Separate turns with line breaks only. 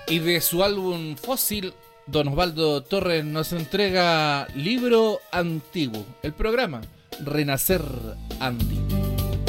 Y de su álbum Fósil, don Osvaldo Torres nos entrega Libro Antiguo, el programa Renacer Andino.